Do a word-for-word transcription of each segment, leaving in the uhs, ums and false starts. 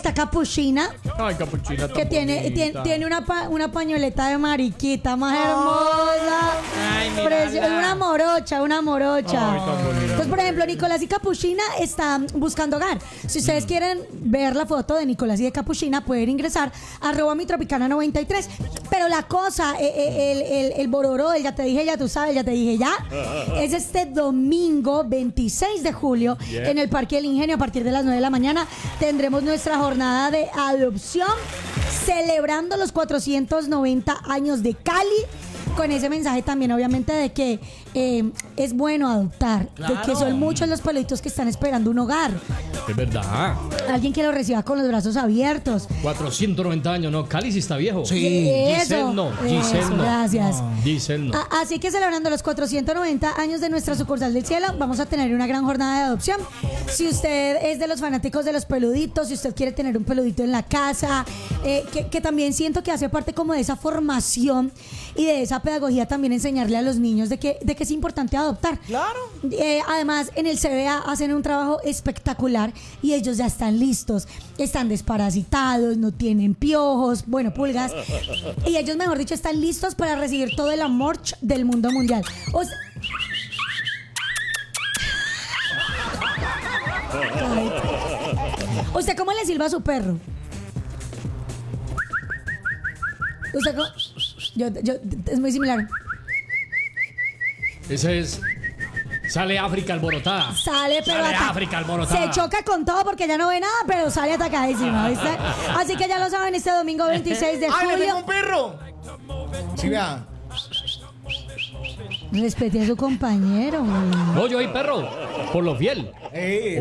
está Capuchina. Ay, Capuchina. Que tiene, tiene, tiene una, pa, una pañoleta de mariquita más hermosa. Ay, Precio, una morocha, una morocha. Ay, tan bonita. Entonces, por ejemplo, Nicolás y Capuchina están buscando hogar. Si ustedes quieren ver la foto de Nicolás y de Capuchina, pueden ingresar a arroba mi tropicana noventa y tres. Pero la cosa, el, el, el, el bororó, el ya te dije, ya tú sabes, ya te dije ya, es este domingo veintiséis de julio Yeah. en el Parque del Ingenio a partir de las nueve de la mañana. Tendremos nuestra jornada de adopción celebrando los cuatrocientos noventa años de Cali, con ese mensaje también obviamente de que eh, es bueno adoptar, Claro. de que son muchos los peluditos que están esperando un hogar, Es verdad. alguien que lo reciba con los brazos abiertos. cuatrocientos noventa años, ¿no? Cali sí está viejo. Sí. Eso, Giselle no, Giselle eso, no. gracias. Giselle no. A- Así que celebrando los cuatrocientos noventa años de nuestra sucursal del cielo, vamos a tener una gran jornada de adopción. Si usted es de los fanáticos de los peluditos, si usted quiere tener un peludito en la casa, eh, que, que también siento que hace parte como de esa formación y de esa pedagogía, también enseñarle a los niños de que, de que es importante adoptar. Claro. Eh, además, en el C B A hacen un trabajo espectacular y ellos ya están listos, están desparasitados, no tienen piojos, bueno, pulgas, y ellos, mejor dicho, están listos para recibir todo el amor del mundo mundial. O sea, Ay. ¿Usted cómo le silba a su perro? ¿Usted cómo? Yo, yo, es muy similar. Ese es. Sale África alborotada. Sale, pero Sale ata- África alborotada. se choca con todo porque ya no ve nada, pero sale atacadísima, ¿viste? Así que ya lo saben, este domingo veintiséis de ¡Ay, le tengo un julio. perro! Sí, vea. Respete a su compañero, güey. No, yo soy perro. Por lo fiel. ¡Eh!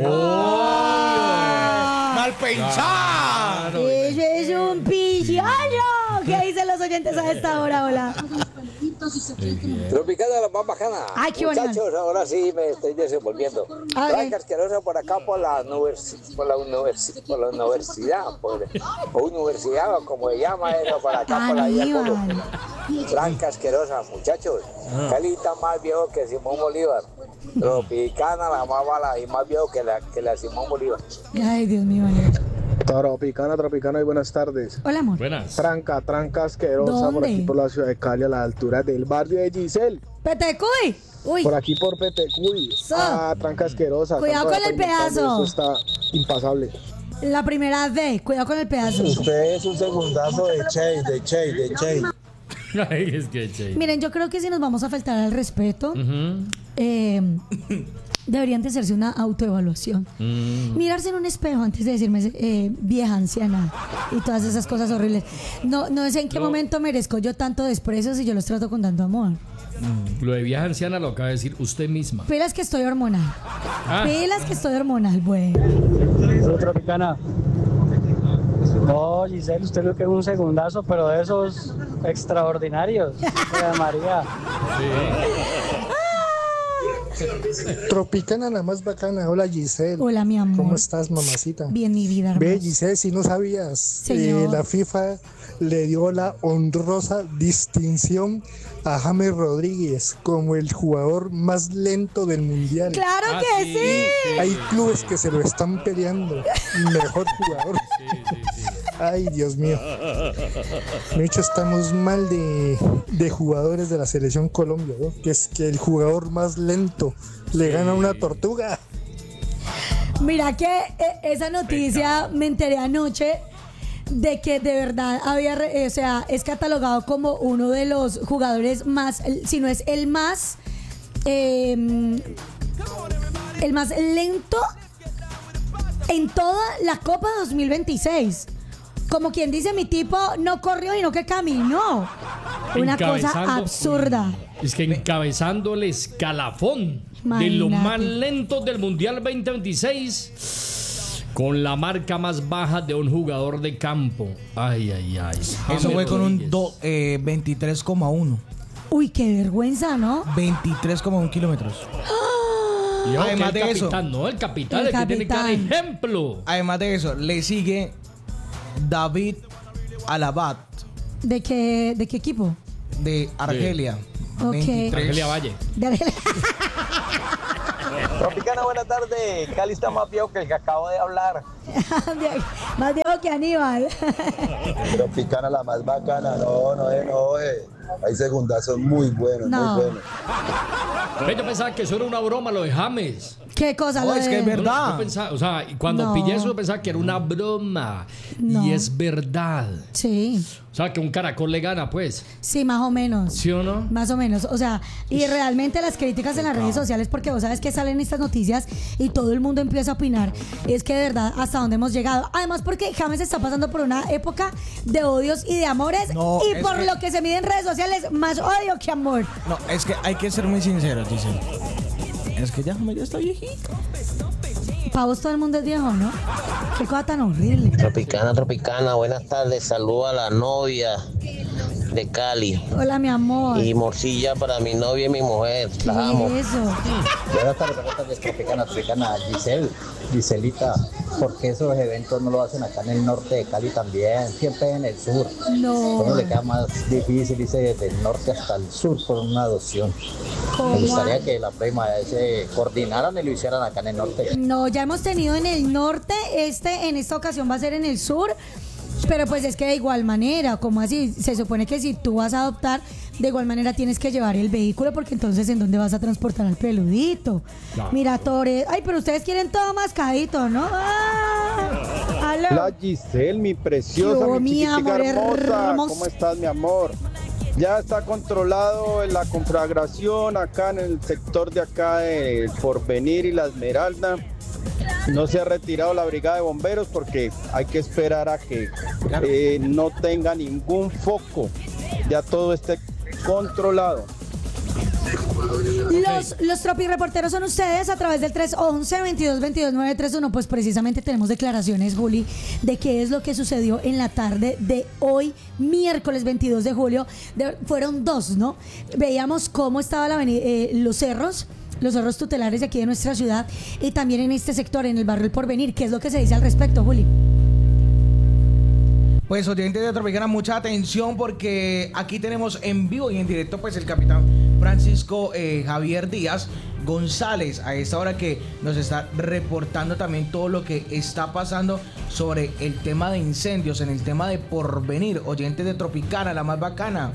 Ah. ¡Mal pensado! Ese es un pillallo. ¿Qué dicen los oyentes a esta hora? Hola. Tropicana la más bajana. Ay, qué bonito. Muchachos, ahora sí me estoy desenvolviendo. A ver. Tranca asquerosa por acá por la, universi- por la, universi- por la universidad, por, o universidad, o como se llama eso, por acá por la Aníbal. Tranca asquerosa, muchachos. Cali está más viejo que Simón Bolívar. Tropicana la más mala y más viejo que la, que la Simón Bolívar. Ay, Dios mío. Aníbal. Tropicana, Tropicana y buenas tardes. Hola, amor. Buenas. Tranca, tranca asquerosa por ¿Dónde? aquí por la ciudad de Cali a la altura del barrio de Giselle. Petecuy. Uy. Por aquí por Petecuy. So. Ah, tranca asquerosa. Cuidado Tanto con el de preguntarle, pedazo. Esto está impasable. La primera D. Cuidado con el pedazo. Usted es un segundazo de Che, de Che, de Che. Ay, es que che. Miren, yo creo que si nos vamos a faltar al respeto, Ujú. eh, deberían de hacerse una autoevaluación. Mm. Mirarse en un espejo antes de decirme eh, vieja, anciana y todas esas cosas horribles. No, no sé en qué No. momento merezco yo tanto desprecio si yo los trato con tanto amor. Lo de vieja anciana lo acaba de decir usted misma. Pilas que estoy hormonal. Ah. Pilas que estoy hormonal, güey. Soy Tropicana. No, Giselle, usted lo que es un segundazo, pero de esos extraordinarios. Ave María. Tropicana la más bacana. Hola Giselle. Hola, mi amor. ¿Cómo estás, mamacita? Bien, mi vida Ve, hermosa. Giselle, si no sabías, Señor. eh, la FIFA le dio la honrosa distinción a James Rodríguez como el jugador más lento del mundial. ¡Claro Ah, que sí, sí! sí. Hay clubes que se lo están peleando. Mejor jugador. Ay, Dios mío. De hecho, estamos mal de, de jugadores de la selección Colombia, ¿no? Que es que el jugador más lento le gana a una tortuga. Mira que eh, esa noticia me enteré anoche de que de verdad había, re- o sea, es catalogado como uno de los jugadores más, si no es el más, eh, el más lento en toda la Copa dos mil veintiséis. Como quien dice, mi tipo no corrió y no que caminó. Una cosa Encabezando- absurda. Es que encabezando el escalafón de los Imagínate. más lentos del Mundial veinte veintiséis con la marca más baja de un jugador de campo. Ay, ay, ay. Eso James fue con un Rodríguez. do- eh, veintitrés coma uno. Uy, qué vergüenza, ¿no? veintitrés coma uno kilómetros. Y ojo que Además el de eso- capitán, no, el capitán, El el, que tiene que dar capitán. ejemplo. Además de eso, le sigue David Alabat ¿De qué, de qué equipo? de Argelia. Ok. veintitrés. Argelia Valle. De Argelia. Tropicana, buena tarde. Cali está más viejo que el que acabo de hablar. Más viejo que Aníbal. Tropicana la más bacana, no, no, no, eh. Hay segundazos muy buenos, no. muy buenos. Yo pensaba que eso era una broma, lo de James. ¿Qué cosa? No, lo es de... que es verdad. Yo, yo pensaba, o sea, cuando No. pillé eso, yo pensaba que era una broma. No. Y es verdad. Sí. O sea, que un caracol le gana, pues. Sí, más o menos. ¿Sí o no? Más o menos, o sea, y realmente las críticas en las redes sociales, porque vos sabes que salen estas noticias y todo el mundo empieza a opinar, es que de verdad hasta dónde hemos llegado. Además porque James está pasando por una época de odios y de amores, No, y es por que- lo que se mide en redes sociales, más odio que amor. No, es que hay que ser muy sinceros, dicen. Es que ya, ya está viejito. Para vos todo el mundo es viejo, ¿no? Qué cosa tan horrible. Tropicana, Tropicana, buenas tardes. Saludo a la novia de Cali. Hola, mi amor. Y morcilla para mi novia y mi mujer. ¿Qué Las amo. es eso? Buenas tardes, buenas tardes, Tropicana, Tropicana. Giselle, Giselita, ¿por qué esos eventos no lo hacen acá en el norte de Cali también? Siempre en el sur. No. ¿Cómo le queda más difícil irse desde el norte hasta el sur por una adopción? ¿Cómo? Me gustaría que la próxima vez se coordinaran y lo hicieran acá en el norte. No, ya hemos tenido en el norte, este en esta ocasión va a ser en el sur, pero pues es que de igual manera, como así, se supone que si tú vas a adoptar, de igual manera tienes que llevar el vehículo, porque entonces ¿en dónde vas a transportar al peludito? No. Mira, Tore, ay, pero ustedes quieren todo mascadito, ¿no? ¡Ah! ¡Aló! La Giselle, mi preciosa, Yo, mi mi chiquitica amor hermosa. hermoso. ¿Cómo estás, mi amor? Ya está controlado la conflagración acá en el sector de acá del Porvenir y la Esmeralda. No se ha retirado la brigada de bomberos porque hay que esperar a que eh, no tenga ningún foco. Ya todo esté controlado. Los, los Tropi reporteros son ustedes a través del tres once, veintidós veintidós, nueve tres uno. Pues precisamente tenemos declaraciones, Juli, de qué es lo que sucedió en la tarde de hoy, miércoles veintidós de julio. De- fueron dos, ¿no? Veíamos cómo estaban eh, los cerros, los cerros tutelares de aquí de nuestra ciudad, y también en este sector, en el barrio El Porvenir. ¿Qué es lo que se dice al respecto, Juli? Pues oyentes de Tropicana, mucha atención porque aquí tenemos en vivo y en directo pues el capitán Francisco eh, Javier Díaz González a esta hora, que nos está reportando también todo lo que está pasando sobre el tema de incendios, en el tema de Porvenir. Oyentes de Tropicana, la más bacana.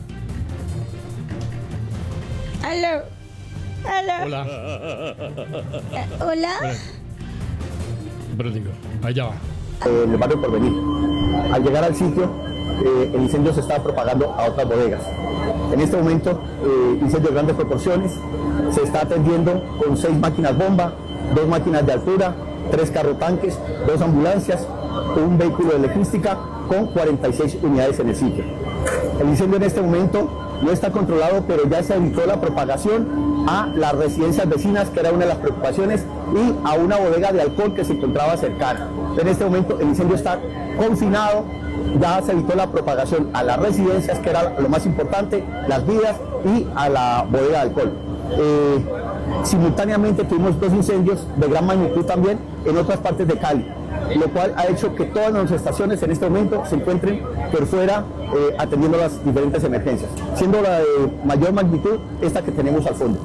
Aló. Aló. Hola. Eh, Hola. Pero digo, allá va. En el barrio Porvenir. Al llegar al sitio, eh, el incendio se estaba propagando a otras bodegas. En este momento, eh, incendio de grandes proporciones, se está atendiendo con seis máquinas bomba, dos máquinas de altura, tres carrotanques, dos ambulancias, un vehículo de logística con cuarenta y seis unidades en el sitio. El incendio en este momento no está controlado, pero ya se evitó la propagación a las residencias vecinas, que era una de las preocupaciones, y a una bodega de alcohol que se encontraba cercana. En este momento el incendio está confinado, ya se evitó la propagación a las residencias, que era lo más importante, las vidas, y a la bodega de alcohol. Eh, simultáneamente tuvimos dos incendios de gran magnitud también en otras partes de Cali, lo cual ha hecho que todas nuestras estaciones en este momento se encuentren por fuera eh, atendiendo las diferentes emergencias, siendo la de mayor magnitud esta que tenemos al fondo.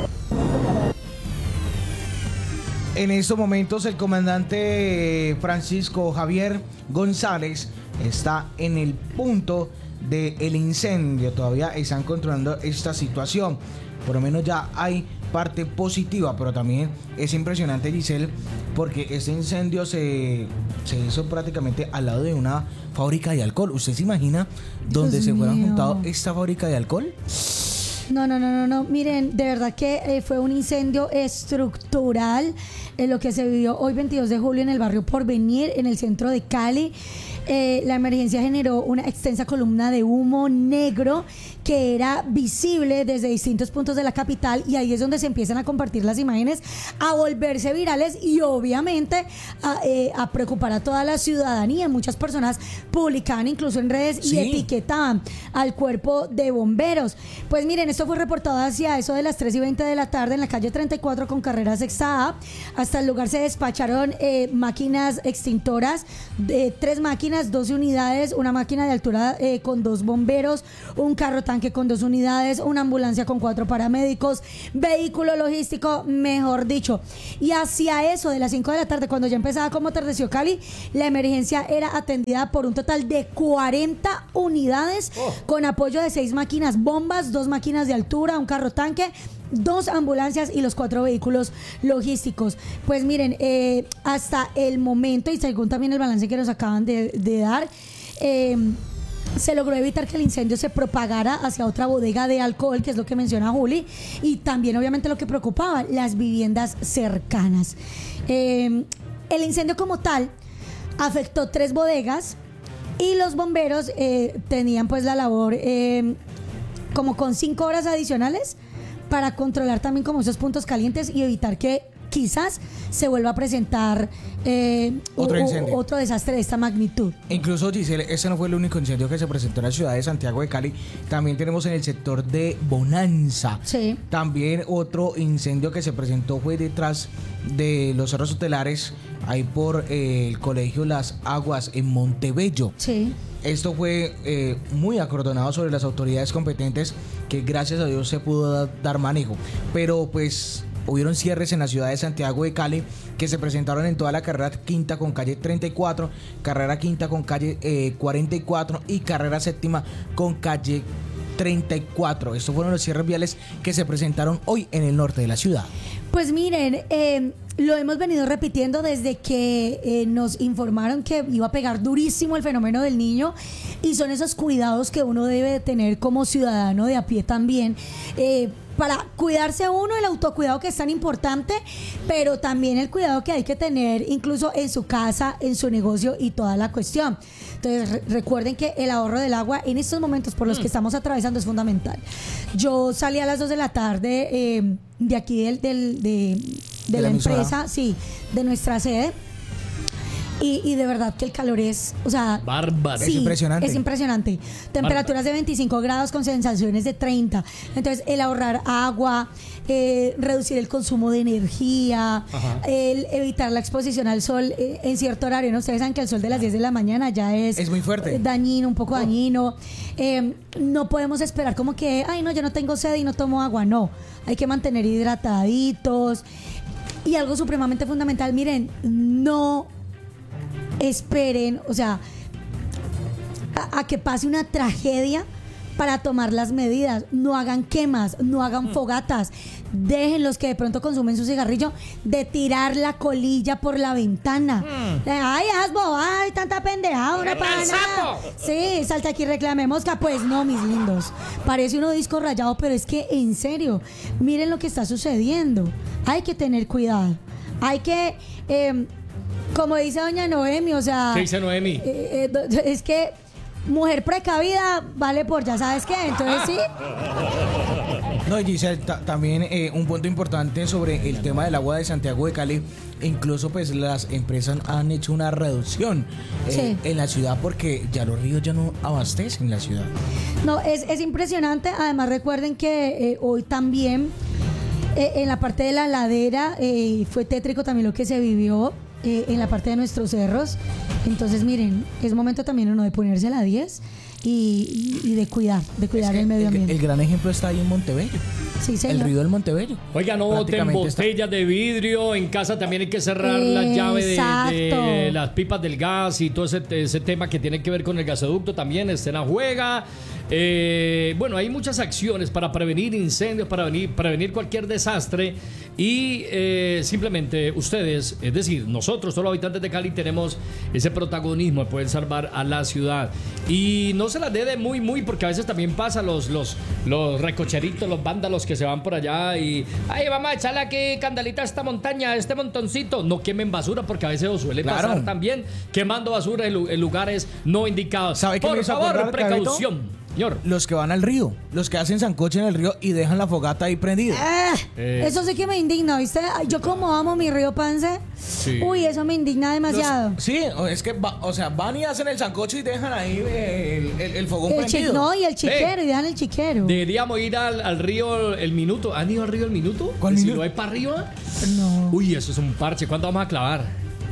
En estos momentos el comandante Francisco Javier González está en el punto del incendio. Todavía están controlando esta situación. Por lo menos ya hay parte positiva, pero también es impresionante, Giselle, porque este incendio se, se hizo prácticamente al lado de una fábrica de alcohol. ¿Usted se imagina dónde Dios se fueran mío. juntado esta fábrica de alcohol? No, no, no, no, no. Miren, de verdad que eh, fue un incendio estructural en lo que se vivió hoy veintidós de julio en el barrio Porvenir, en el centro de Cali. Eh, la emergencia generó una extensa columna de humo negro que era visible desde distintos puntos de la capital, y ahí es donde se empiezan a compartir las imágenes, a volverse virales y obviamente a, eh, a preocupar a toda la ciudadanía. Muchas personas publicaban incluso en redes Sí. y etiquetaban al cuerpo de bomberos. Pues miren, Esto fue reportado hacia eso de las tres y veinte de la tarde en la calle treinta y cuatro con carrera sexta A. Hasta el lugar se despacharon eh, máquinas extintoras, eh, tres máquinas, doce unidades, una máquina de altura eh, con dos bomberos, un carro tanque con dos unidades, una ambulancia con cuatro paramédicos, vehículo logístico, mejor dicho. Y hacia eso de las cinco de la tarde, cuando ya empezaba como atardeció Cali, la emergencia era atendida por un total de cuarenta unidades oh. con apoyo de seis máquinas bombas, dos máquinas de altura, un carro tanque, dos ambulancias y los cuatro vehículos logísticos. Pues miren, eh, hasta el momento, y según también el balance que nos acaban de, de dar, eh, se logró evitar que el incendio se propagara hacia otra bodega de alcohol, que es lo que menciona Juli, y también obviamente lo que preocupaba, las viviendas cercanas. Eh, el incendio como tal afectó tres bodegas y los bomberos eh, tenían pues la labor eh, como con cinco horas adicionales para controlar también como esos puntos calientes y evitar que quizás se vuelva a presentar eh, otro, o, incendio. otro desastre de esta magnitud. Incluso, Giselle, ese no fue el único incendio que se presentó en la ciudad de Santiago de Cali. También tenemos en el sector de Bonanza. Sí. También otro incendio que se presentó fue detrás de los cerros hotelares, ahí por eh, el colegio Las Aguas en Montebello. Sí. Esto fue eh, muy acordonado sobre las autoridades competentes, que gracias a Dios se pudo da, dar manejo. Pero pues hubieron cierres en la ciudad de Santiago de Cali que se presentaron en toda la carrera quinta con calle treinta y cuatro, carrera quinta con calle eh, cuarenta y cuatro y carrera séptima con calle treinta y cuatro. Estos fueron los cierres viales que se presentaron hoy en el norte de la ciudad. Pues miren, eh, lo hemos venido repitiendo desde que eh, nos informaron que iba a pegar durísimo el fenómeno del niño, y son esos cuidados que uno debe tener como ciudadano de a pie también, eh, para cuidarse a uno, el autocuidado que es tan importante, pero también el cuidado que hay que tener incluso en su casa, en su negocio y toda la cuestión. Entonces re- recuerden que el ahorro del agua en estos momentos por los que estamos atravesando es fundamental. Yo salí a las dos de la tarde eh, de aquí del, del, de, de, ¿De la, la empresa, sí, de nuestra sede. Y, y de verdad que el calor es, o sea, bárbaro. Sí, es impresionante. Es impresionante. Temperaturas de veinticinco grados con sensaciones de treinta. Entonces, el ahorrar agua, eh, reducir el consumo de energía, Ajá. el evitar la exposición al sol eh, en cierto horario. ¿No? Ustedes saben que el sol de las diez de la mañana ya es, es muy fuerte. Dañino, un poco oh. dañino. Eh, no podemos esperar como que, ay, no, yo no tengo sed y no tomo agua. No, hay que mantener hidrataditos. Y algo supremamente fundamental, miren, no esperen, o sea, a, a que pase una tragedia para tomar las medidas. No hagan quemas, no hagan mm. fogatas. Dejen los que de pronto consumen su cigarrillo de tirar la colilla por la ventana. Mm. Ay, haz bobadas, ay, tanta pendejada, una para nada. Sí, salta aquí, reclame mosca. Pues no, mis lindos. Parece uno disco rayado, pero es que en serio, miren lo que está sucediendo. Hay que tener cuidado. Hay que... Eh, como dice doña Noemi, o sea... ¿Qué dice Noemi? Eh, eh, es que mujer precavida vale por ya sabes qué, entonces sí. No, Giselle, también eh, un punto importante sobre el tema del agua de Santiago de Cali. Incluso pues las empresas han hecho una reducción eh, sí. en la ciudad, porque ya los ríos ya no abastecen la ciudad. No, es, es impresionante. Además recuerden que eh, hoy también eh, en la parte de la ladera eh, fue tétrico también lo que se vivió Eh, en la parte de nuestros cerros. Entonces miren, es momento también uno de ponerse a la diez y, y de cuidar, de cuidar es que el medio ambiente. El, el gran ejemplo está ahí en Montebello. Sí, señor. El río del Montebello. Oiga, no boten botellas está... de vidrio. En casa también hay que cerrar eh, la llave de, de las pipas del gas y todo ese, ese tema que tiene que ver con el gasoducto también. Estén a juega. Eh, bueno, hay muchas acciones para prevenir incendios, para venir, prevenir cualquier desastre. Y eh, simplemente ustedes, es decir, nosotros, todos los habitantes de Cali, tenemos ese protagonismo de poder salvar a la ciudad. Y no se las dé de muy, muy, porque a veces también pasa los, los, los recocheritos, los vándalos que se van por allá y ay, vamos a echarle aquí candalita a esta montaña, a este montoncito. No quemen basura, porque a veces os suele claro. pasar también, quemando basura en, en lugares no indicados. ¿Sabe qué por me hizo favor, acordar, precaución. Cabito? Señor. Los que van al río, los que hacen sancoche en el río y dejan la fogata ahí prendida. Eh, Eh. Eso sí que me indigna, ¿viste? Yo como amo mi río Pance. Sí. Uy, eso me indigna demasiado. Los- sí, o- es que, va- o sea, van y hacen el sancoche y dejan ahí eh, el, el, el fogón El chi- prendido. no, y el chiquero, Eh. y dejan el chiquero. Deberíamos ir al, al río El Minuto. ¿Han ido al río El Minuto? ¿Cuál ¿De minuto? Siloé para arriba? No, Uy, eso es un parche. ¿Cuánto vamos a clavar?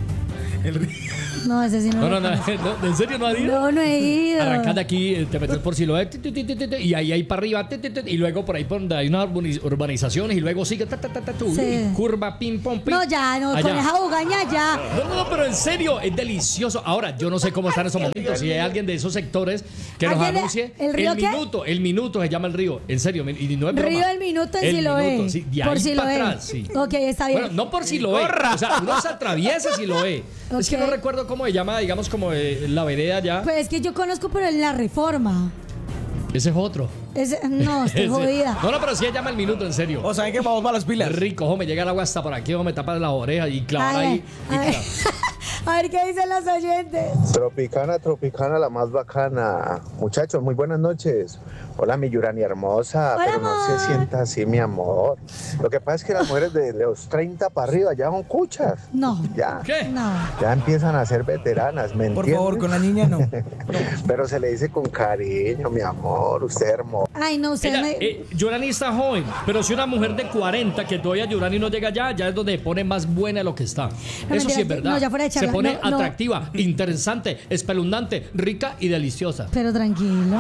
El río. no, ese sí no. No, lo no, no, conozco. no, ¿en serio no has ido? No, no he ido. Arrancas de aquí, eh, te metes por Siloé ti, ti, ti, ti, ti, ti, y ahí, ahí para arriba ti, ti, ti, y luego por ahí por donde hay unas urbaniz- urbanizaciones y luego sigue ta, ta, ta, ta, tu, Sí. curva, pim, pom, pim. No, ya, no, Allá. con esa bugaña ya. No, no, no, pero en serio, es delicioso. Ahora, yo no sé cómo están esos momentos. Si hay alguien de esos sectores que nos ¿Alguien de- anuncie. el río qué? minuto, el minuto se llama el río. En serio, y no es broma. Río del Minuto en El Siloé. Minuto, sí, de Por ahí Siloé. para atrás, sí. Ok, está bien. Bueno, no por Siloé. O sea, uno se atraviesa Siloé. Es que Ok. no recuerdo cómo se llama, digamos, como eh, la vereda ya. Pues es que yo conozco, pero en la Reforma. Ese es otro. Ese- no, estoy Ese- jodida. No, no, pero sí se llama el minuto, en serio. O sea, que vamos para las pilas. Rico, ojo, me llega el agua hasta por aquí, ojo, me tapas las orejas y clavar Ay, ahí. y ay. clavar. A ver qué dicen los oyentes. Tropicana, Tropicana, la más bacana. Muchachos, muy buenas noches. Hola, mi Yurani hermosa. Hola, pero no amor. se sienta así, mi amor. Lo que pasa es que las mujeres de los treinta para arriba ya son cuchas. No. Ya. ¿Qué? No. Ya empiezan a ser veteranas, ¿me Por entiendes? favor, con la niña no. Pero se le dice con cariño, mi amor, usted hermoso. Ay, no, usted Ella, me... eh, Yorani está joven, pero si una mujer de cuarenta que todavía Yorani no llega ya, ya es donde pone más buena lo que está. No, Eso mentira, sí es verdad. no, ya fuera de Se charla, pone no, no. atractiva, interesante, espeluznante, rica y deliciosa. Pero tranquilo.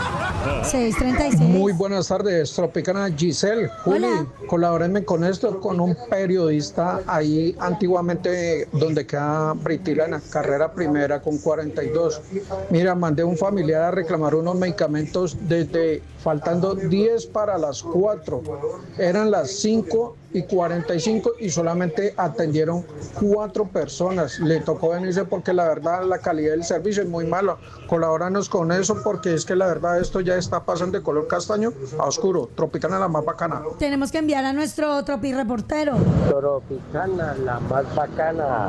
seis treinta y seis. Muy buenas tardes, Tropicana Giselle. Juli, Hola. colabórenme con esto, con un periodista ahí antiguamente donde queda Britila en la carrera primera con cuarenta y dos. Mira, mandé un familiar a reclamar unos medicamentos desde faltando diez para las cuatro. Eran las cinco y cuarenta y cinco y solamente atendieron cuatro personas. Le tocó venirse porque la verdad la calidad del servicio es muy mala. Colabóranos con eso porque es que la verdad esto ya está pasando de color castaño a oscuro. Tropicana la más bacana. Tenemos que enviar a nuestro tropi reportero. Tropicana, la más bacana.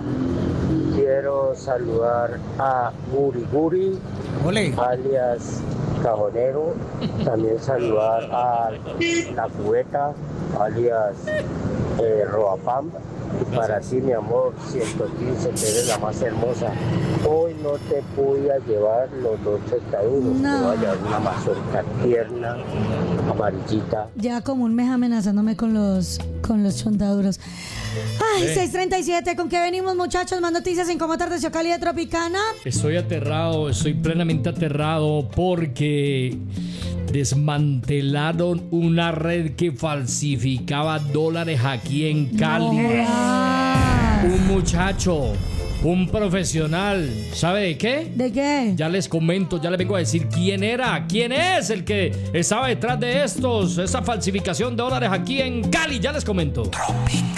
Quiero saludar a Guri Guri, Ole. alias Cajonero. También saludar a La Cubeta, alias eh, Roapam. Y para ti, mi amor, ciento quince, que eres la más hermosa. Hoy no te voy a llevar los dos treinta y uno, No. te voy a llevar una mazorca tierna, amarillita. Ya como un mes amenazándome con los con los chontaduros. Ay, Sí. seis treinta y siete, ¿con qué venimos, muchachos? Más noticias en Cómo Atardeció Cali de Tropicana. Estoy aterrado, estoy plenamente aterrado porque desmantelaron una red que falsificaba dólares aquí en Cali. No jodas. Un muchacho, un profesional, ¿sabe de qué? ¿De qué? Ya les comento, ya les vengo a decir quién era, quién es el que estaba detrás de estos, esa falsificación de dólares aquí en Cali, ya les comento.